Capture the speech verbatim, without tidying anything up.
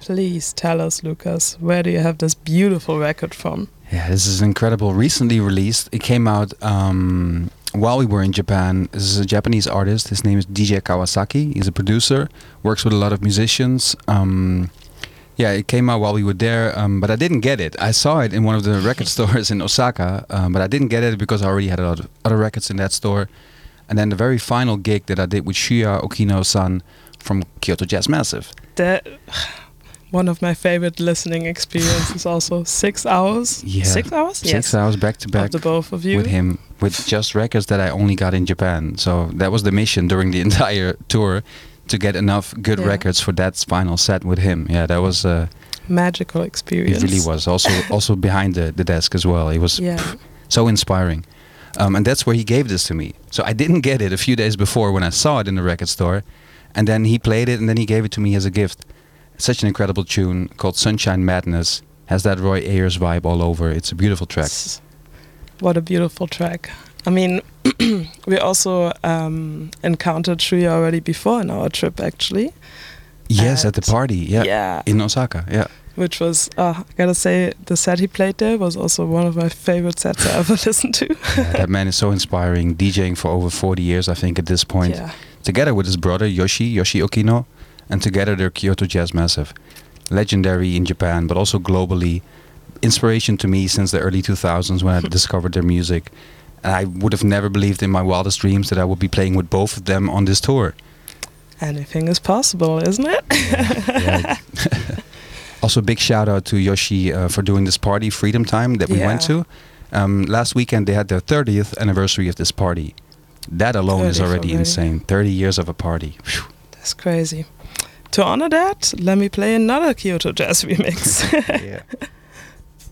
Please tell us, Lucas, where do you have this beautiful record from? Yeah, this is incredible. Recently released. It came out um, while we were in Japan. This is a Japanese artist. His name is D J Kawasaki. He's a producer, works with a lot of musicians. Um, yeah, it came out while we were there, um, but I didn't get it. I saw it in one of the record stores in Osaka, um, but I didn't get it because I already had a lot of other records in that store. And then the very final gig that I did with Shuya Okino-san from Kyoto Jazz Massive. That... One of my favorite listening experiences also. Six hours? Yeah. Six hours? Six yes. hours back to back of the both of you. with him, with just records that I only got in Japan. So that was the mission during the entire tour, to get enough good yeah. records for that final set with him. Yeah, that was a... Uh, magical experience. It really was. Also also behind the, the desk as well. It was yeah. pff, so inspiring. Um, and that's where he gave this to me. So I didn't get it a few days before when I saw it in the record store. And then he played it and then he gave it to me as a gift. Such an incredible tune called Sunshine Madness. Has that Roy Ayers vibe all over. It's a beautiful track. What a beautiful track. I mean, we also um, encountered Shuya already before in our trip, actually. Yes, at, at the party. Yeah, yeah. In Osaka. Yeah. Which was, uh, I gotta say, the set he played there was also one of my favorite sets I ever listened to. Yeah, that man is so inspiring. DJing for over forty years, I think, at this point. Yeah. Together with his brother, Yoshi, Yoshi Okino. And together they're Kyoto Jazz Massive. Legendary in Japan, but also globally. Inspiration to me since the early two thousands when I discovered their music. And I would have never believed in my wildest dreams that I would be playing with both of them on this tour. Anything is possible, isn't it? Yeah, yeah. Also, big shout out to Yoshi uh, for doing this party, Freedom Time, that we yeah. went to. Um, last weekend they had their thirtieth anniversary of this party. That alone is already, already insane. thirty years of a party. Whew. That's crazy. To honor that, let me play another Kyoto Jazz remix. Yeah.